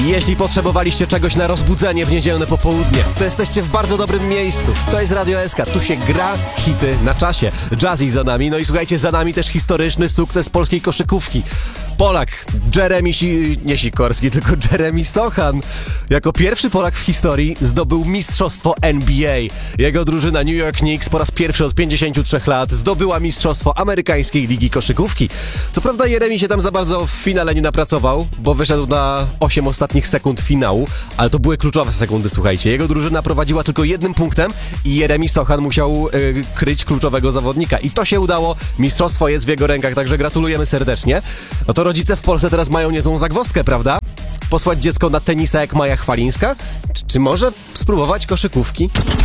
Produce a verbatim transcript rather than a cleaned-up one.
Jeśli potrzebowaliście czegoś na rozbudzenie w niedzielne popołudnie, to jesteście w bardzo dobrym miejscu. To jest Radio S K, tu się gra hity na czasie. Jazzy za nami, no i słuchajcie, za nami też historyczny sukces polskiej koszykówki. Polak Jeremy, si- nie Sikorski, tylko Jeremy Sochan, jako pierwszy Polak w historii zdobył mistrzostwo N B A. Jego drużyna New York Knicks po raz pierwszy od pięćdziesięciu trzech lat zdobyła mistrzostwo amerykańskiej ligi koszykówki. Co prawda Jeremy się tam za bardzo w finale nie napracował, bo wyszedł na osiem ostatnich sekund finału, ale to były kluczowe sekundy, słuchajcie. Jego drużyna prowadziła tylko jednym punktem i Jeremy Sochan musiał yy, kryć kluczowego zawodnika. I to się udało, mistrzostwo jest w jego rękach, także gratulujemy serdecznie. No to rodzice w Polsce teraz mają niezłą zagwozdkę, prawda? Posłać dziecko na tenisa jak Maja Chwalińska? Czy, czy może spróbować koszykówki?